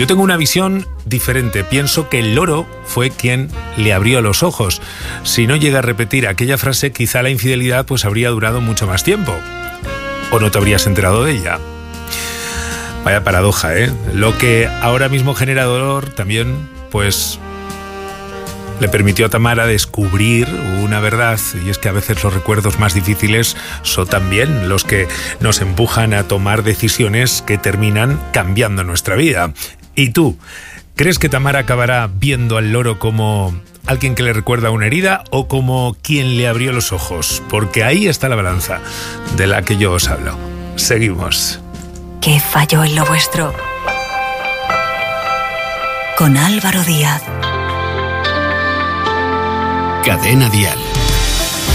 Yo tengo una visión diferente. Pienso que el loro fue quien le abrió los ojos. Si no llega a repetir aquella frase, quizá la infidelidad pues habría durado mucho más tiempo. O no te habrías enterado de ella. Vaya paradoja, ¿eh? Lo que ahora mismo genera dolor también, pues, le permitió a Tamara descubrir una verdad, y es que a veces los recuerdos más difíciles son también los que nos empujan a tomar decisiones que terminan cambiando nuestra vida. ¿Y tú? ¿Crees que Tamara acabará viendo al loro como alguien que le recuerda una herida o como quien le abrió los ojos? Porque ahí está la balanza de la que yo os hablo. Seguimos. ¿Qué falló en lo vuestro? Con Álvaro Díaz. Cadena Dial.